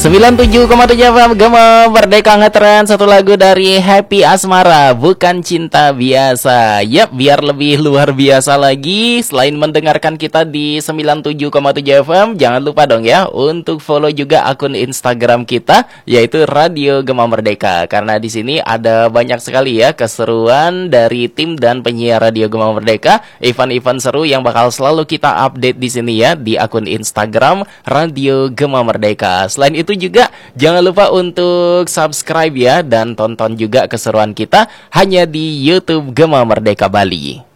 97,7 FM Gema Merdeka ngetren satu lagu dari Happy Asmara, Bukan Cinta Biasa. Yap, biar lebih luar biasa lagi, selain mendengarkan kita di 97,7 FM, jangan lupa dong ya untuk follow juga akun Instagram kita, yaitu Radio Gema Merdeka. Karena di sini ada banyak sekali ya keseruan dari tim dan penyiar Radio Gema Merdeka, event-event seru yang bakal selalu kita update di sini ya di akun Instagram Radio Gema Merdeka. Selain itu juga jangan lupa untuk subscribe ya, dan tonton juga keseruan kita hanya di YouTube Gema Merdeka Bali.